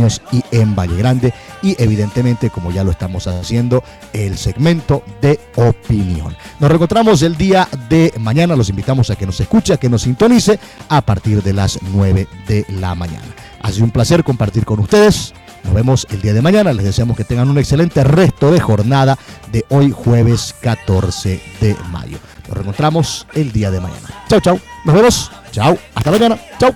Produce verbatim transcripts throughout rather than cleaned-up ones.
subterráneos y en Valle Grande. Y evidentemente, como ya lo estamos haciendo, el segmento de opinión. Nos reencontramos el día de mañana. Los invitamos a que nos escuche, a que nos sintonice a partir de las nueve de la mañana. Ha sido un placer compartir con ustedes. Nos vemos el día de mañana. Les deseamos que tengan un excelente resto de jornada de hoy, jueves catorce de mayo. Nos reencontramos el día de mañana. Chau, chau. Nos vemos. Chau. Hasta mañana. Chau.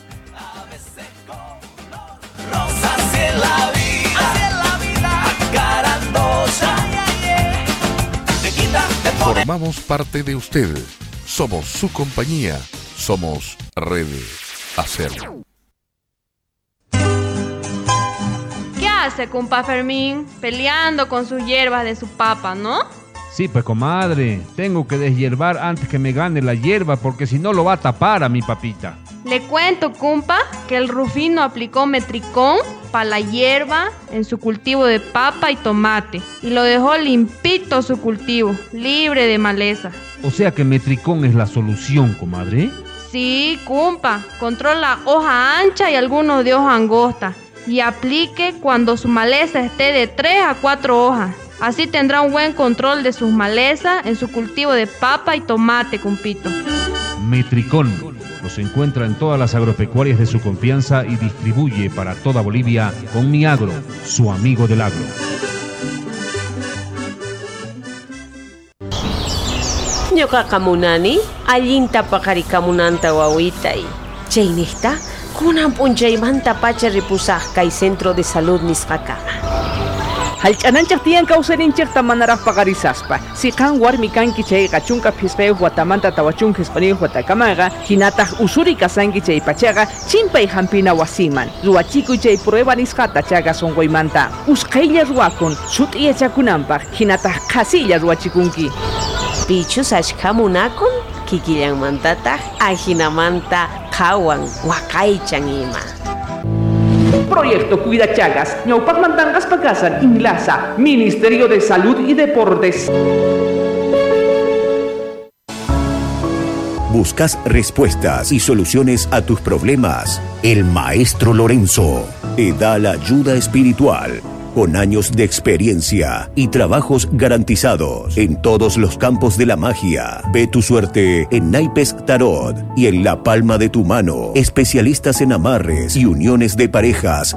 Formamos parte de usted. Somos su compañía. Somos Red Acer. ¿Qué hace, compa Fermín? Peleando con sus hierbas de su papa, ¿no? Sí, pues comadre, tengo que deshiervar antes que me gane la hierba, porque si no lo va a tapar a mi papita. Le cuento, compa, que el Rufino aplicó Metricón para la hierba en su cultivo de papa y tomate y lo dejó limpito su cultivo, libre de maleza. O sea que Metricón es la solución, comadre. Sí, compa, controla hoja ancha y algunos de hoja angosta y aplique cuando su maleza esté de tres a cuatro hojas. Así tendrá un buen control de sus malezas en su cultivo de papa y tomate, compito. Metricón los encuentra en todas las agropecuarias de su confianza y distribuye para toda Bolivia con Mi Agro, su amigo del agro. Ñoqa kamunani allinta paqarikamunanta wawitay. Chaynista kunan p'unchaymanta pacha ripusaq kay centro de salud nisqakama. Halch'ananchaq tiyan kawsarinchaqta manaraq paqarisaspa. Siqan warmi kanki chayqa chunka phispayuq watamanta tawachun hispaniyuq watakamaqa hinataq usuri kasanki chay pachaqa chimpay hampina wasiman. Ruwachikuy chay prueba nisqata chaqa sunquymanta. Usqhaylla ruwakun sut'iyachakunanpaq hinataq qasilla ruwachikunki. Pichus ashkamunakun kikillanmantataq ajinamanta qhawan waqaychan ima. Proyecto Cuida Chagas, ñawpaqmantanqas pakasan Inglasa, Ministerio de Salud y Deportes. ¿Buscas respuestas y soluciones a tus problemas? El Maestro Lorenzo te da la ayuda espiritual. Con años de experiencia y trabajos garantizados en todos los campos de la magia. Ve tu suerte en Naipes Tarot y en la palma de tu mano. Especialistas en amarres y uniones de parejas.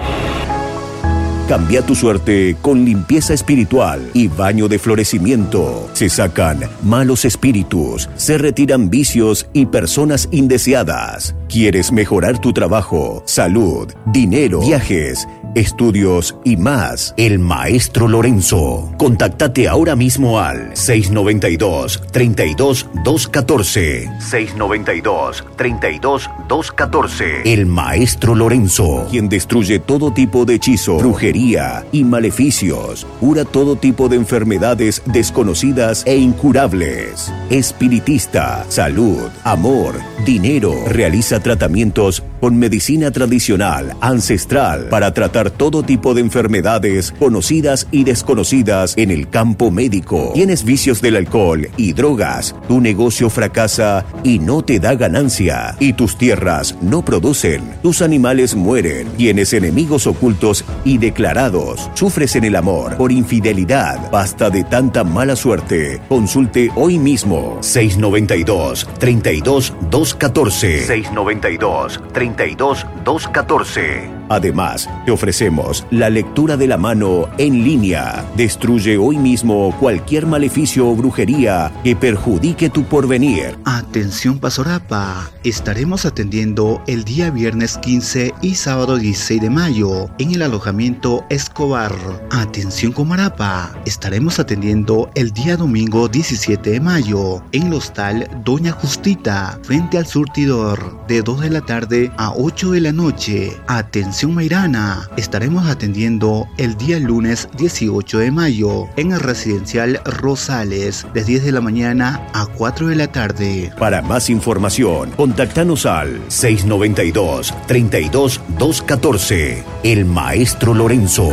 Cambia tu suerte con limpieza espiritual y baño de florecimiento. Se sacan malos espíritus, se retiran vicios y personas indeseadas. ¿Quieres mejorar tu trabajo, salud, dinero, viajes, estudios y más? El Maestro Lorenzo. Contáctate ahora mismo al seis noventa y dos, treinta y dos, doscientos catorce. seis noventa y dos, treinta y dos, doscientos catorce. El Maestro Lorenzo, quien destruye todo tipo de hechizo, brujería y maleficios, cura todo tipo de enfermedades desconocidas e incurables. Espiritista, salud, amor, dinero. Realiza tratamientos con medicina tradicional, ancestral, para tratar todo tipo de enfermedades conocidas y desconocidas en el campo médico. ¿Tienes vicios del alcohol y drogas? Tu negocio fracasa y no te da ganancia. Y tus tierras no producen. Tus animales mueren. Tienes enemigos ocultos y declarados. Sufres en el amor por infidelidad. Basta de tanta mala suerte. Consulte hoy mismo. seis noventa y dos, treinta y dos, doscientos catorce. seis noventa y dos, treinta y dos, doscientos catorce. Además, te ofrecemos la lectura de la mano en línea. Destruye hoy mismo cualquier maleficio o brujería que perjudique tu porvenir. Atención Pasorapa, estaremos atendiendo el día viernes quince y sábado dieciséis de mayo en el alojamiento Escobar. Atención Comarapa, estaremos atendiendo el día domingo diecisiete de mayo en el hostal Doña Justita, frente al surtidor, de dos de la tarde a ocho de la noche. Atención Mairana, estaremos atendiendo el día lunes dieciocho de mayo en el residencial Rosales, de diez de la mañana a cuatro de la tarde. Para más información, contáctanos al seis noventa y dos, treinta y dos, doscientos catorce. El Maestro Lorenzo.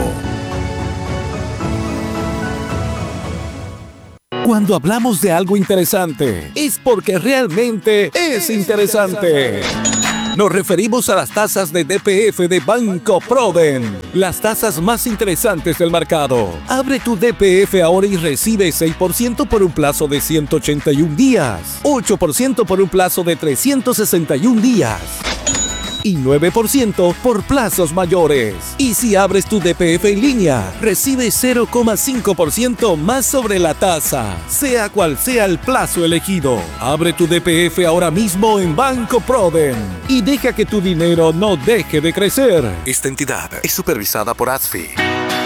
Cuando hablamos de algo interesante, es porque realmente es interesante. Nos referimos a las tasas de D P F de Banco Proden, las tasas más interesantes del mercado. Abre tu D P F ahora y recibe seis por ciento por un plazo de ciento ochenta y un días, ocho por ciento por un plazo de trescientos sesenta y un días y nueve por ciento por plazos mayores. Y si abres tu D P F en línea, recibes cero coma cinco por ciento más sobre la tasa, sea cual sea el plazo elegido. Abre tu D P F ahora mismo en Banco Proden y deja que tu dinero no deje de crecer. Esta entidad es supervisada por A S F I.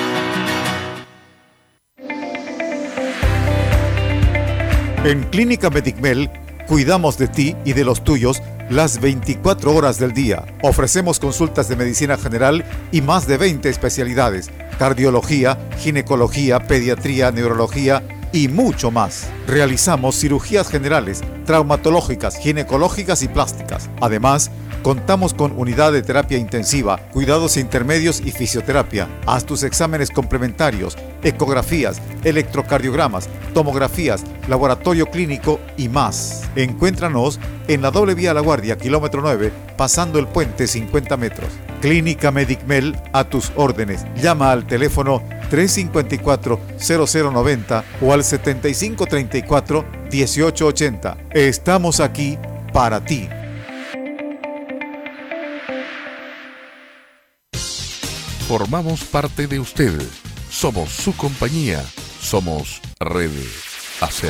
En Clínica Medicmel cuidamos de ti y de los tuyos las veinticuatro horas del día. Ofrecemos consultas de medicina general y más de veinte especialidades: cardiología, ginecología, pediatría, neurología y mucho más. Realizamos cirugías generales, traumatológicas, ginecológicas y plásticas. Además, contamos con unidad de terapia intensiva, cuidados intermedios y fisioterapia. Haz tus exámenes complementarios, ecografías, electrocardiogramas, tomografías, laboratorio clínico y más. Encuéntranos en la doble vía La Guardia, kilómetro nueve, pasando el puente cincuenta metros. Clínica Medicmel, a tus órdenes. Llama al teléfono tres cinco cuatro, cero cero nueve cero o al setenta y cinco treinta y cuatro, dieciocho ochenta. Estamos aquí para ti. Formamos parte de usted. Somos su compañía. Somos Red Hacer.